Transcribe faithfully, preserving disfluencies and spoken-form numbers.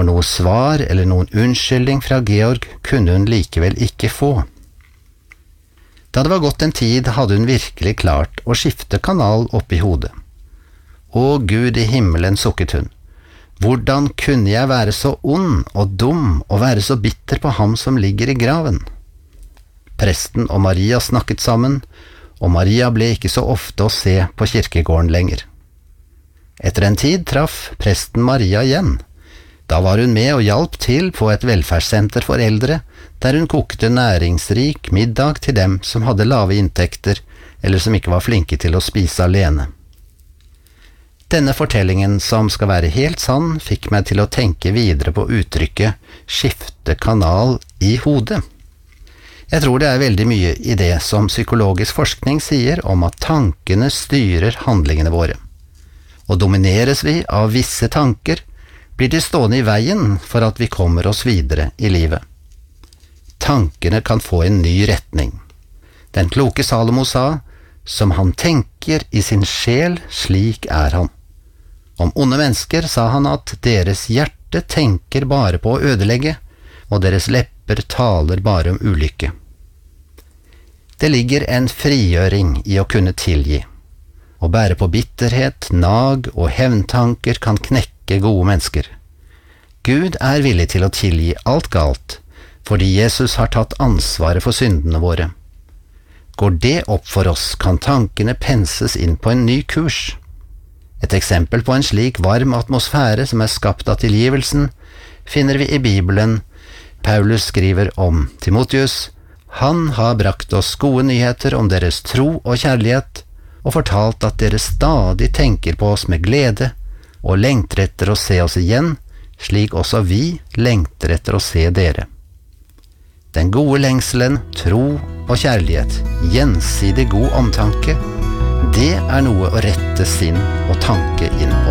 for noe svar eller noen unnskyldning fra Georg kunne hun likevel ikke få. Da det var gått en tid, hadde hun virkelig klart å skifte kanal opp i hodet. Å Gud i himmelen, sukket hun. Hvordan kunne jeg være så ond og dum og være så bitter på ham som ligger i graven? Presten og Maria snakket sammen, og Maria ble ikke så ofte å se på kirkegården lenger. Etter en tid traff presten Maria igjen. Da var hun med og hjalp til på et velferdssenter for eldre, der hun kokte næringsrik middag til dem som hadde lave inntekter, eller som ikke var flinke til å spise alene. Denne fortellingen, som skal være helt sann, fikk meg til å tenke videre på uttrykket «skifte kanal i hodet». Jeg tror det er veldig mye i det som psykologisk forskning sier om at tankene styrer handlingene våre. Og domineres vi av visse tanker, blir de stående i veien for at vi kommer oss videre i livet. Tankene kan få en ny retning. Den kloke Salomo sa, «Som han tenker i sin sjel, slik er han». Om onde mennesker sa han at deres hjerte tenker bare på å ødelegge, og deres lepper taler bare om ulykke. Det ligger en frigjøring i å kunne tilgi. Å bære på bitterhet, nag og hevntanker kan knekke gode mennesker. Gud er villig til å tilgi alt galt, fordi Jesus har tatt ansvaret for syndene våre. Går det opp for oss, kan tankene penses inn på en ny kurs. Et eksempel på en slik varm atmosfære som er skapt av tilgivelsen, finner vi i Bibelen. Paulus skriver om Timotheus: «Han har brakt oss gode nyheter om deres tro og kjærlighet, og fortalt at dere stadig tenker på oss med glede, og lengter etter å se oss igjen, slik også vi lengter etter å se dere.» Den gode lengselen, tro og kjærlighet, gjensidig god omtanke, det er noe å rette sinn og tanke inn på.